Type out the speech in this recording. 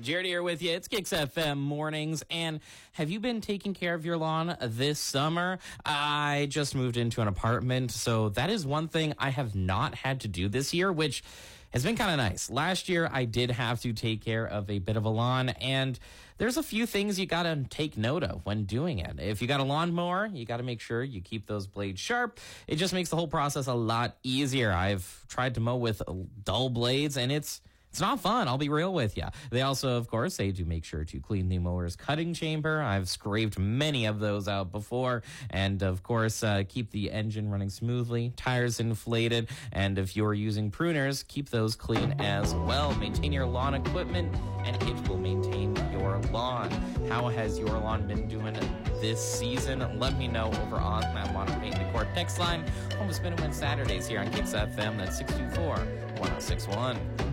Jared here with you. It's Kicks FM mornings. And have you been taking care of your lawn this summer? I just moved into an apartment, so that is one thing I have not had to do this year, which has been kind of nice. Last year, I did have to take care of a bit of a lawn, and there's a few things you got to take note of when doing it. If you got a lawnmower, you got to make sure you keep those blades sharp. It just makes the whole process a lot easier. I've tried to mow with dull blades, and it's not fun. I'll be real with you. They also, of course, say to make sure to clean the mower's cutting chamber. I've scraped many of those out before. And, of course, keep the engine running smoothly, tires inflated. And if you're using pruners, keep those clean as well. Maintain your lawn equipment, and it will maintain your lawn. How has your lawn been doing this season? Let me know over on that Lawn and Paint Decor text line. Home of Spin and Win Saturdays here on Kicks FM. That's 624-1061.